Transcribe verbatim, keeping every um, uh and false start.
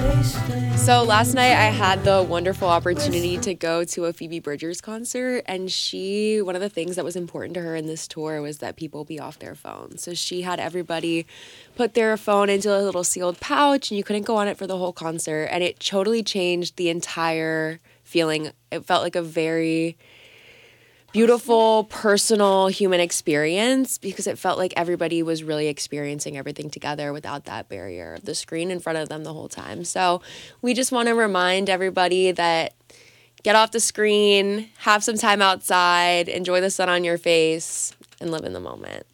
So last night I had the wonderful opportunity to go to a Phoebe Bridgers concert, and she, one of the things that was important to her in this tour was that people be off their phones. So she had everybody put their phone into a little sealed pouch, and you couldn't go on it for the whole concert, and it totally changed the entire feeling. It felt like a very beautiful, personal human experience because it felt like everybody was really experiencing everything together without that barrier of the screen in front of them the whole time. So we just want to remind everybody that get off the screen, have some time outside, enjoy the sun on your face, and live in the moment.